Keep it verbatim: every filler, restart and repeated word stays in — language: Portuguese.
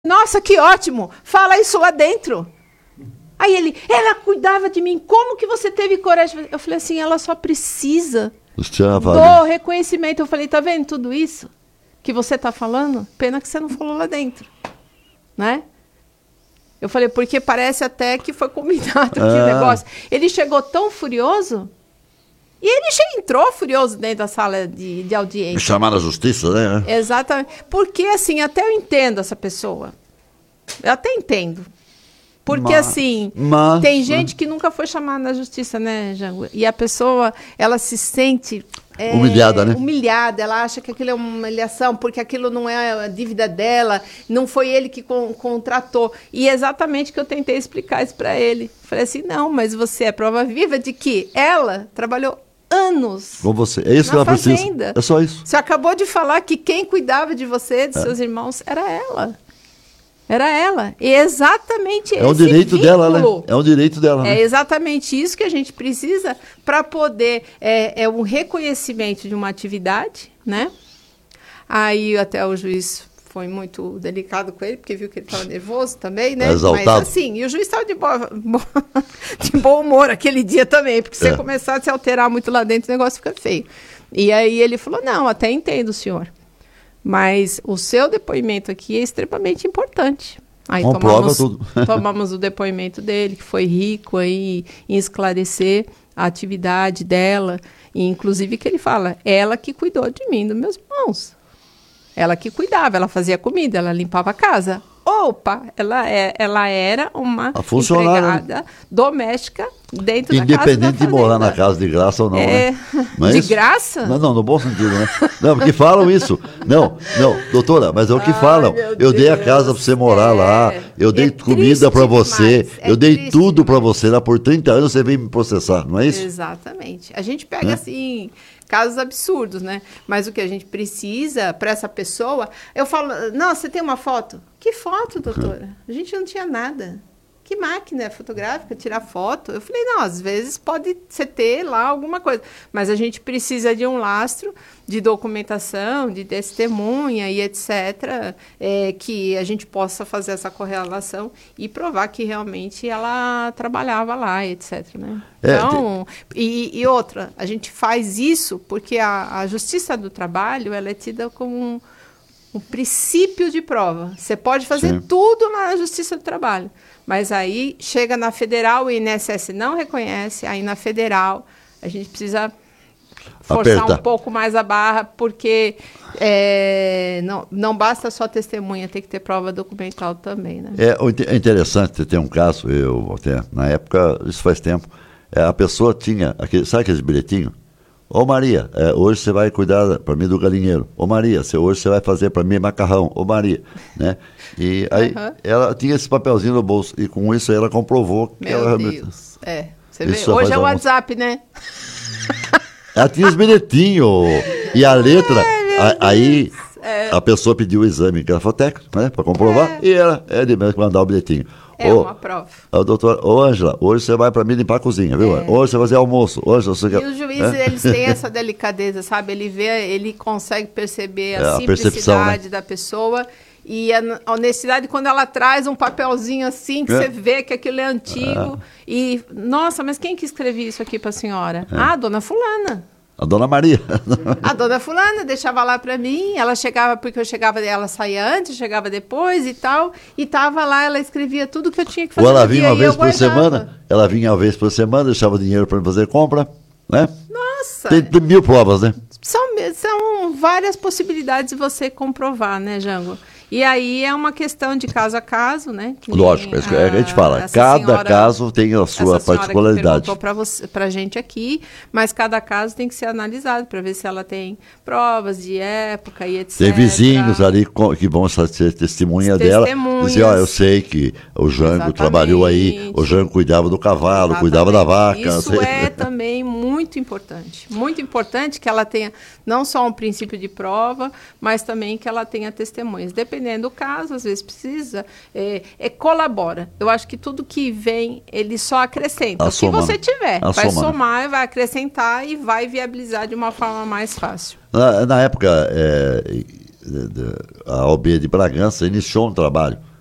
Nossa, que ótimo! Fala isso lá dentro. Aí ele, ela cuidava de mim, como que você teve coragem? Eu falei assim, ela só precisa do reconhecimento. Eu falei, tá vendo tudo isso que você tá falando? Pena que você não falou lá dentro, né? Eu falei, porque parece até que foi combinado aquele Ah. negócio. Ele chegou tão furioso, e ele já entrou furioso dentro da sala de, de audiência. Me chamar na justiça, né? Exatamente. Porque, assim, até eu entendo essa pessoa. Eu até entendo. Porque, Mas- assim, mas- tem gente que nunca foi chamada na justiça, né, Jango? E a pessoa, ela se sente... é, Humilhada, né? Humilhada. Ela acha que aquilo é uma humilhação, porque aquilo não é a dívida dela, não foi ele que con- contratou. E é exatamente que eu tentei explicar isso para ele. Falei assim, não, mas você é prova viva de que ela trabalhou anos Com você. É isso que na ela precisa. fazenda. É só isso. Você acabou de falar que quem cuidava de você, de É. seus irmãos, era ela. Era ela. E é exatamente É um esse direito vínculo. dela, né? É um direito dela, É né? exatamente isso que a gente precisa para poder... É, é um reconhecimento de uma atividade, né? Aí até o juiz foi muito delicado com ele, porque viu que ele estava nervoso também, né? Exaltado. Mas assim, e o juiz estava de, boa, de bom humor aquele dia também, porque se É. você começar a se alterar muito lá dentro, o negócio fica feio. E aí ele falou, não, até entendo, senhor. Mas o seu depoimento aqui é extremamente importante. Aí Comprova tomamos, tudo. tomamos o depoimento dele, que foi rico aí em esclarecer a atividade dela. E inclusive que ele fala, ela que cuidou de mim, dos meus irmãos. Ela que cuidava, ela fazia comida, ela limpava a casa. Opa, ela, é, ela era uma A funcionária, empregada doméstica dentro da casa da Independente de morar na fazenda. casa de graça ou não, É, né? Não é de isso? graça? Não, não, no bom sentido, né? Não, porque falam isso. Não, não, doutora, mas é o que Ai, falam. meu Eu dei a Deus. casa para você morar É, lá, eu dei é comida para triste você, demais, é eu dei triste tudo para demais. você lá por trinta anos, você veio me processar, não é isso? Exatamente. A gente pega, Né? assim, casos absurdos, né? Mas o que a gente precisa para essa pessoa... Eu falo, não, você tem uma foto? Que foto, doutora? A gente não tinha nada. Que máquina fotográfica, tirar foto? Eu falei, não, às vezes pode você ter lá alguma coisa, mas a gente precisa de um lastro de documentação, de testemunha e etcétera, é, que a gente possa fazer essa correlação e provar que realmente ela trabalhava lá, etcétera, né? É, Então, e, e outra, a gente faz isso porque a, a Justiça do Trabalho ela é tida como um, um princípio de prova. Você pode fazer Sim. tudo na Justiça do Trabalho, mas aí chega na federal, o I N S S não reconhece, aí na federal a gente precisa forçar Apertar. um pouco mais a barra, porque é, não, não basta só testemunha, tem que ter prova documental também, né? É, o inte- é interessante ter um caso, eu até, na época, isso faz tempo, é, a pessoa tinha, aquele, sabe aqueles bilhetinhos? Ô Maria, é, hoje você vai cuidar para mim do galinheiro. Ô Maria, você, hoje você vai fazer para mim macarrão. Ô Maria, né? E aí Aham. ela tinha esse papelzinho no bolso e com isso aí ela comprovou que Meu ela realmente... Deus. É, você vê, Isso só hoje faz é o almoço. WhatsApp, né? Ela tinha os bilhetinhos e a letra, a- aí É. a pessoa pediu o exame grafotécnico, né, para comprovar, e ela é de mesmo que mandar o bilhetinho. É Ô, uma prova. ô, doutor, ô Ângela, hoje você vai para mim limpar a cozinha, viu? Hoje você vai fazer almoço, hoje você É. E quer... os juízes, né? eles têm essa delicadeza, sabe? Ele vê, ele consegue perceber a É, a simplicidade percepção, né? da pessoa e a n- a honestidade quando ela traz um papelzinho assim, que É. você vê que aquilo é antigo. E, nossa, mas quem que escreveu isso aqui para a senhora? Ah, dona fulana. A dona Maria. A dona fulana deixava lá para mim, ela chegava, porque eu chegava, ela saía antes, chegava depois e tal, e tava lá, ela escrevia tudo que eu tinha que fazer. Ou ela no vinha dia, uma e vez eu por guardava. semana, ela vinha uma vez por semana, deixava dinheiro para fazer compra, né? Nossa! Tem, tem mil provas, né? São, são várias possibilidades de você comprovar, né, Jango? E aí é uma questão de caso a caso, né? Que nem Lógico, é isso que a gente fala. essa Cada senhora- caso tem a sua essa senhora particularidade. que perguntou para a gente aqui, mas cada caso tem que ser analisado para ver se ela tem provas de época e etcétera. Tem vizinhos ali co- que vão ser testemunha dela. Testemunhas. Dizer, ó, eu sei que o Jango Exatamente. trabalhou aí, o Jango cuidava do cavalo, cuidava da vaca. Isso sei. é também muito importante. Muito importante que ela tenha não só um princípio de prova, mas também que ela tenha testemunhas. Dependendo do caso, às vezes precisa, é, é, colabora. Eu acho que tudo que vem, ele só acrescenta. A o que soma, você né? tiver, A vai soma, né? somar, vai acrescentar e vai viabilizar de uma forma mais fácil. Na, na época, é, de, de, a O A B de Bragança iniciou um trabalho